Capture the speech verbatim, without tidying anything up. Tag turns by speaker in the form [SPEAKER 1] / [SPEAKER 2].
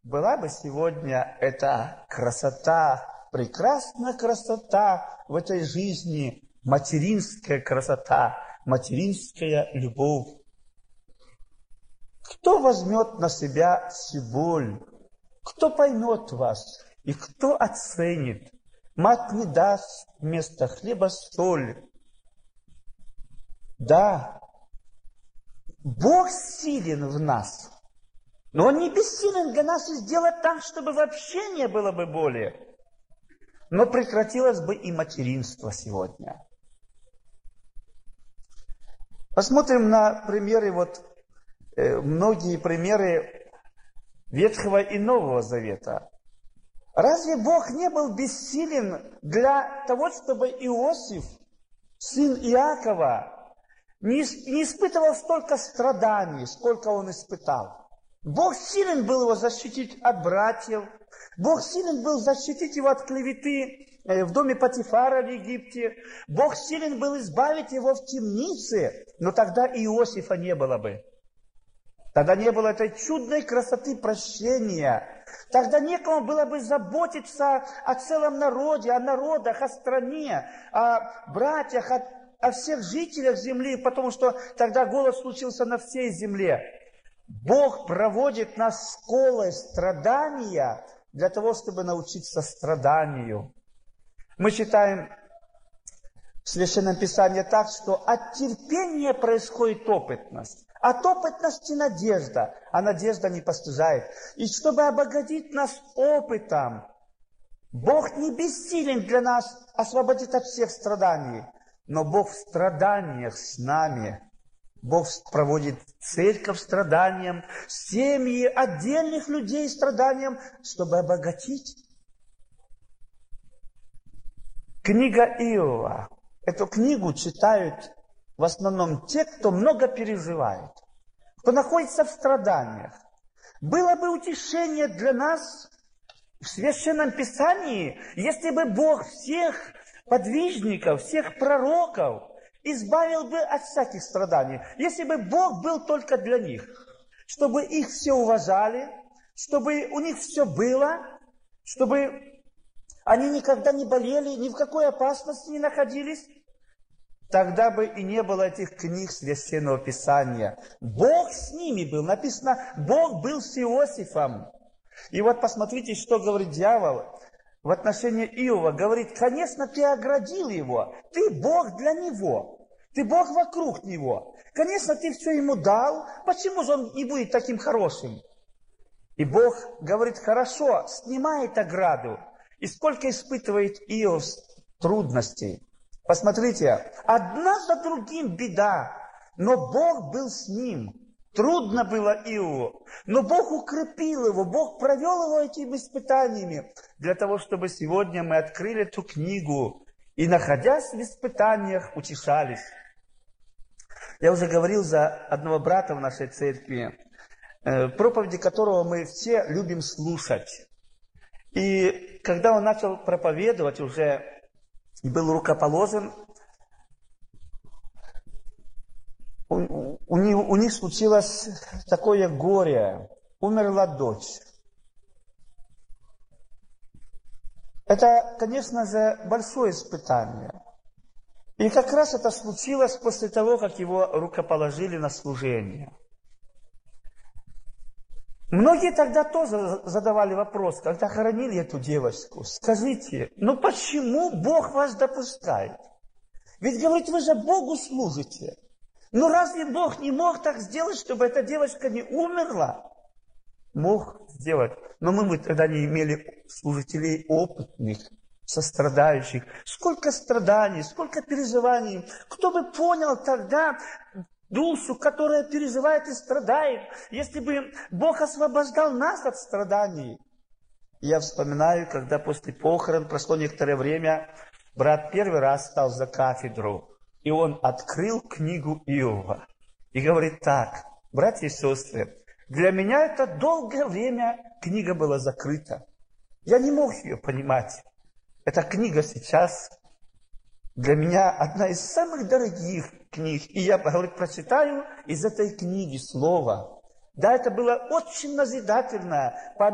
[SPEAKER 1] была бы сегодня эта красота, прекрасная красота в этой жизни, материнская красота, материнская любовь. Кто возьмет на себя всю боль? Кто поймет вас? И кто оценит? Мать не даст вместо хлеба соль. Да, Бог силен в нас, но Он не бессилен для нас и сделать так, чтобы вообще не было бы боли. Но прекратилось бы и материнство сегодня. Посмотрим на примеры, вот э, многие примеры Ветхого и Нового Завета. Разве Бог не был бессилен для того, чтобы Иосиф, сын Иакова, не, не испытывал столько страданий, сколько он испытал? Бог силен был его защитить от братьев. Бог силен был защитить его от клеветы в доме Потифара в Египте. Бог силен был избавить его в темнице, но тогда Иосифа не было бы. Тогда не было этой чудной красоты прощения. Тогда некому было бы заботиться о целом народе, о народах, о стране, о братьях, о, о всех жителях земли, потому что тогда голод случился на всей земле. Бог проводит нас школой страдания для того, чтобы научиться страданию. Мы читаем в Священном Писании так, что от терпения происходит опытность. От опытности надежда, а надежда не постыжает. И чтобы обогатить нас опытом, Бог не бессилен для нас освободить от всех страданий, но Бог в страданиях с нами. Бог проводит церковь страданием, семьи отдельных людей страданием, чтобы обогатить. Книга Иова. Эту книгу читают в основном те, кто много переживает, кто находится в страданиях. Было бы утешение для нас в Священном Писании, если бы Бог всех подвижников, всех пророков избавил бы от всяких страданий. Если бы Бог был только для них, чтобы их все уважали, чтобы у них все было, чтобы они никогда не болели, ни в какой опасности не находились, тогда бы и не было этих книг Священного Писания. Бог с ними был. Написано, Бог был с Иосифом. И вот посмотрите, что говорит дьявол в отношении Иова. Говорит, конечно, ты оградил его. Ты Бог для него. Ты Бог вокруг него. Конечно, ты все ему дал. Почему же он не будет таким хорошим? И Бог говорит, хорошо, снимает ограду. И сколько испытывает Иов трудностей. Посмотрите, одна за другим беда, но Бог был с ним. Трудно было Иову, но Бог укрепил его, Бог провел его этими испытаниями, для того, чтобы сегодня мы открыли эту книгу и, находясь в испытаниях, утешались. Я уже говорил за одного брата в нашей церкви, проповеди которого мы все любим слушать. И когда он начал проповедовать уже, и был рукоположен, у, у, них, у них случилось такое горе. Умерла дочь. Это, конечно же, большое испытание. И как раз это случилось после того, как его рукоположили на служение. Многие тогда тоже задавали вопрос, когда хоронили эту девочку. Скажите, ну почему Бог вас допускает? Ведь, говорит, вы же Богу служите. Ну разве Бог не мог так сделать, чтобы эта девочка не умерла? Мог сделать. Но мы, мы тогда не имели служителей опытных, сострадающих. Сколько страданий, сколько переживаний. Кто бы понял тогда душу, которая переживает и страдает, если бы Бог освобождал нас от страданий. Я вспоминаю, когда после похорон прошло некоторое время, брат первый раз стал за кафедру, и он открыл книгу Иова. И говорит так, братья и сестры, для меня это долгое время книга была закрыта. Я не мог ее понимать. Эта книга сейчас для меня одна из самых дорогих книг. И я, говорит, прочитаю из этой книги слово. Да, это было очень назидательно.